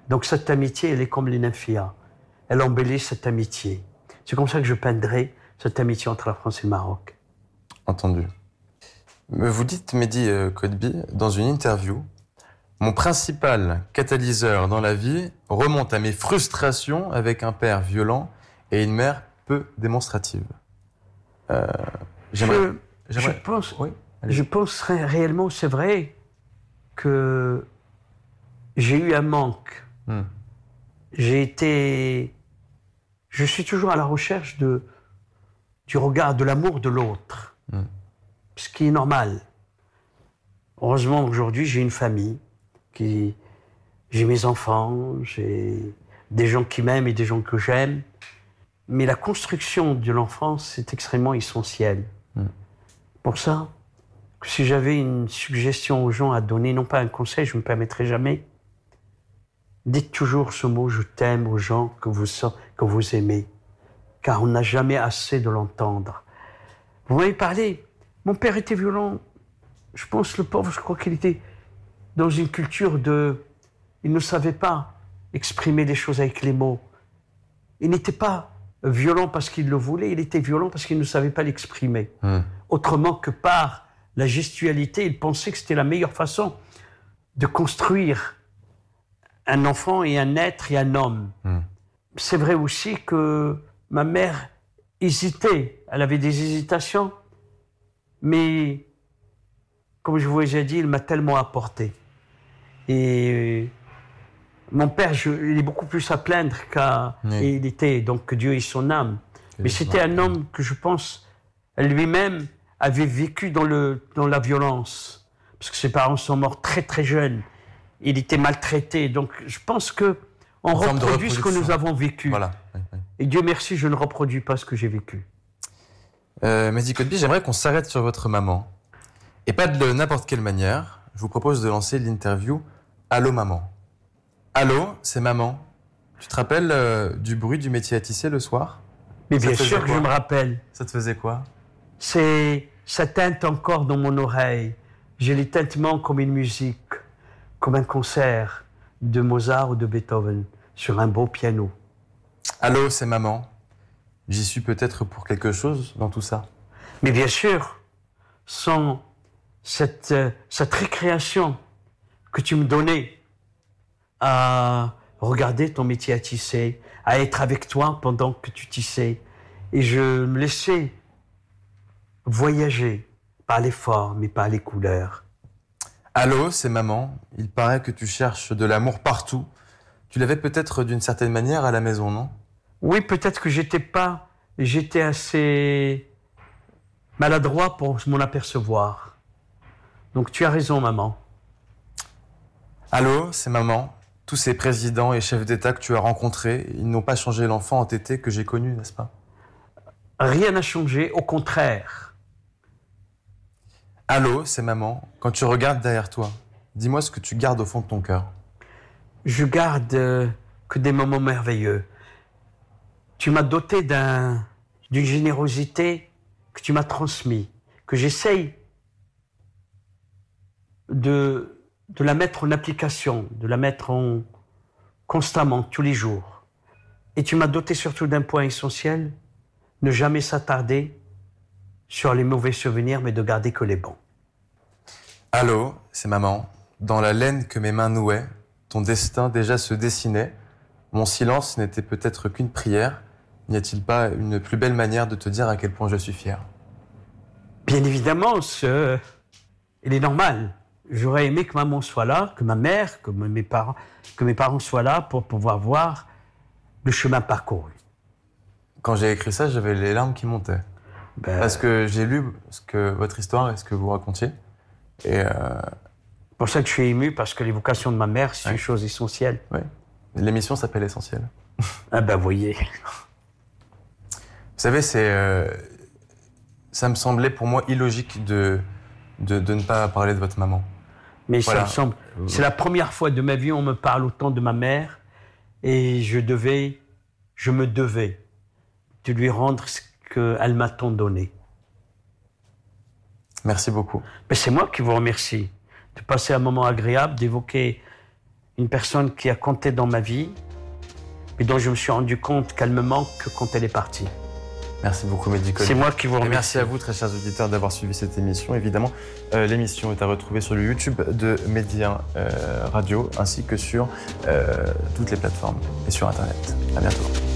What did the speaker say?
Donc cette amitié, elle est comme les nymphéas. Elle embellit cette amitié. C'est comme ça que je peindrai cette amitié entre la France et le Maroc. Entendu. Vous dites, Mehdi Kotbi, dans une interview, « Mon principal catalyseur dans la vie remonte à mes frustrations avec un père violent et une mère peu démonstrative. » Je pense réellement, c'est vrai, que j'ai eu un manque. Je suis toujours à la recherche du regard, de l'amour de l'autre. Ce qui est normal. Heureusement, aujourd'hui, j'ai une famille, j'ai mes enfants, j'ai des gens qui m'aiment et des gens que j'aime. Mais la construction de l'enfance, c'est extrêmement essentiel. Pour ça, si j'avais une suggestion aux gens à donner, non pas un conseil, je ne me permettrai jamais, dites toujours ce mot « je t'aime » aux gens que vous aimez, car on n'a jamais assez de l'entendre. Vous m'avez parlé, mon père était violent, je pense le pauvre, je crois qu'il était dans une culture il ne savait pas exprimer les choses avec les mots. Il n'était pas violent parce qu'il le voulait, il était violent parce qu'il ne savait pas l'exprimer. Autrement que par la gestualité, il pensait que c'était la meilleure façon de construire un enfant et un être et un homme. C'est vrai aussi que ma mère hésitait, elle avait des hésitations, mais comme je vous ai dit, il m'a tellement apporté. Et mon père, il est beaucoup plus à plaindre et il était, donc que Dieu ait son âme. Mais c'était un homme que je pense, lui-même avait vécu dans la violence. Parce que ses parents sont morts très très jeunes. Il était maltraité. Donc je pense qu'on reproduit ce que nous avons vécu. Voilà. Et Dieu merci, je ne reproduis pas ce que j'ai vécu. Mehdi Kotbi, j'aimerais qu'on s'arrête sur votre maman. Et pas de n'importe quelle manière. Je vous propose de lancer l'interview « Allô maman ». Allô, c'est maman. Tu te rappelles du bruit du métier à tisser le soir? Mais bien sûr que je me rappelle. Ça te faisait quoi? Ça teinte encore dans mon oreille. J'ai les tintements comme une musique, comme un concert de Mozart ou de Beethoven sur un beau piano. Allô, c'est maman. J'y suis peut-être pour quelque chose dans tout ça. Mais bien sûr, sans cette récréation que tu me donnais à regarder ton métier à tisser, à être avec toi pendant que tu tissais, et je me laissais voyager par les formes et par les couleurs. Allô, c'est maman. Il paraît que tu cherches de l'amour partout. Tu l'avais peut-être d'une certaine manière à la maison, non? Oui, peut-être que j'étais assez maladroit pour m'en apercevoir. Donc tu as raison, maman. Allô, c'est maman. Tous ces présidents et chefs d'État que tu as rencontrés, ils n'ont pas changé l'enfant entêté que j'ai connu, n'est-ce pas? Rien n'a changé, au contraire. Allô, c'est maman. Quand tu regardes derrière toi, dis-moi ce que tu gardes au fond de ton cœur. Je garde que des moments merveilleux. Tu m'as doté d'une générosité que tu m'as transmise, que j'essaye de la mettre en application, de la mettre constamment, tous les jours. Et tu m'as doté surtout d'un point essentiel, ne jamais s'attarder sur les mauvais souvenirs, mais de garder que les bons. Allô, c'est maman. Dans la laine que mes mains nouaient, ton destin déjà se dessinait. Mon silence n'était peut-être qu'une prière. N'y a-t-il pas une plus belle manière de te dire à quel point je suis fier? Bien évidemment, il est normal. J'aurais aimé que maman soit là, que ma mère, que mes parents soient là pour pouvoir voir le chemin parcouru. Quand j'ai écrit ça, j'avais les larmes qui montaient. Parce que j'ai lu votre histoire et ce que vous racontiez. Et c'est pour ça que je suis ému, parce que l'évocation de ma mère, c'est une chose essentielle. Oui. L'émission s'appelle Essentiel. Ah ben, voyez. Vous savez, ça me semblait pour moi illogique de ne pas parler de votre maman. Mais voilà. Ça me semble... C'est la première fois de ma vie où on me parle autant de ma mère, et je me devais de lui rendre ce qu'elle m'a tant donné. Merci beaucoup. Mais c'est moi qui vous remercie de passer un moment agréable, d'évoquer une personne qui a compté dans ma vie, mais dont je me suis rendu compte qu'elle me manque quand elle est partie. Merci beaucoup, Mehdi Colby. C'est moi qui vous remercie. Et merci à vous, très chers auditeurs, d'avoir suivi cette émission. Évidemment, l'émission est à retrouver sur le YouTube de Média Radio, ainsi que sur toutes les plateformes et sur Internet. À bientôt.